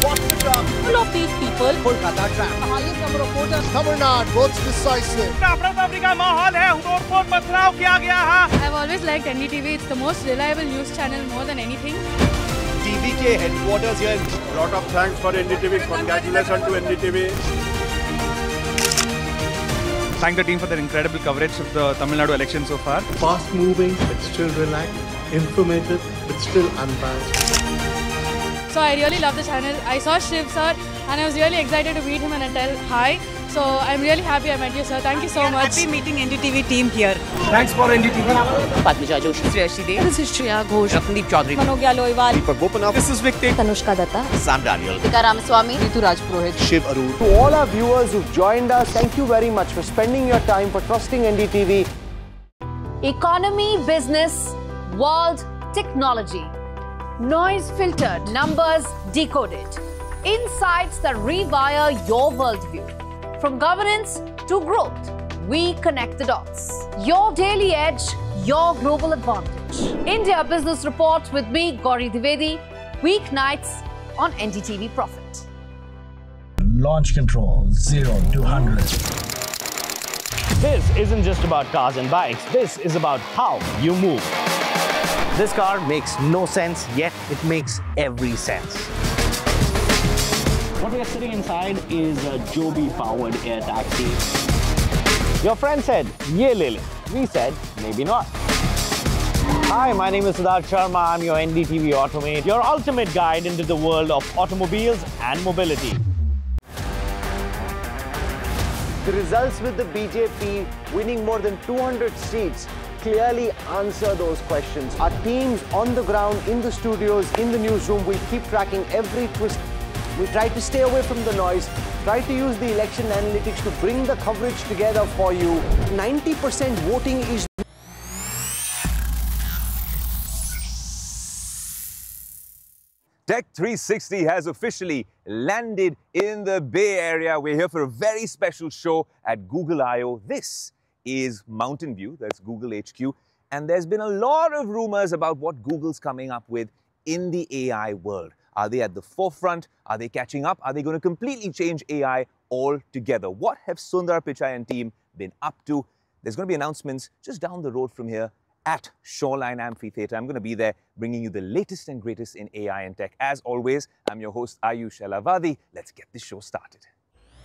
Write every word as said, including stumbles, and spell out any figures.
What's the drop? All of these people. Kolkata tram. The highest number of voters. Tamil Nadu votes decisive. I've always liked N D T V. It's the most reliable news channel more than anything. T V K headquarters here. Lot of thanks for N D T V. Congratulations to N D T V. Thank the team for their incredible coverage of the Tamil Nadu election so far. Fast moving but still relaxed, informative but still unbiased. So I really love the channel. I saw Shiv sir and I was really excited to meet him and tell hi. So I'm really happy I met you, sir. Thank you so much. Happy meeting N D T V team here. Thanks for N D T V. Padmija Joshi, Sriyashi Dev. This is Shreya Ghosh, Rapandeep Chaudhary, Manogya Loiwal, Deepak Bopanath. This is Victor. Tanushka Datta, Sam Daniel. Tika Ramaswamy, Ritu Rajpurohit. Shiv Arur. To all our viewers who've joined us, thank you very much for spending your time, for trusting N D T V. Economy, business, world, technology. Noise filtered, numbers decoded. Insights that rewire your worldview. From governance to growth, we connect the dots. Your daily edge, your global advantage. India Business Report with me, Gauri Dwivedi, weeknights on N D T V Profit. Launch control, zero to one hundred. This isn't just about cars and bikes, this is about how you move. This car makes no sense, yet it makes every sense. What we are sitting inside is a Joby-powered air taxi. Your friend said, "Ye le le." We said, maybe not. Hi, my name is Siddharth Sharma. I'm your N D T V Automate, your ultimate guide into the world of automobiles and mobility. The results with the B J P winning more than two hundred seats clearly answer those questions. Our teams on the ground, in the studios, in the newsroom, we keep tracking every twist. We try to stay away from the noise, try to use the election analytics to bring the coverage together for you. ninety percent voting is... Tech three sixty has officially landed in the Bay Area. We're here for a very special show at Google I O. This is Mountain View, that's Google H Q. And there's been a lot of rumors about what Google's coming up with in the A I world. Are they at the forefront? Are they catching up? Are they going to completely change A I altogether? What have Sundar Pichai and team been up to? There's going to be announcements just down the road from here at Shoreline Amphitheatre. I'm going to be there bringing you the latest and greatest in A I and tech. As always, I'm your host Ayush Elavadi. Let's get this show started.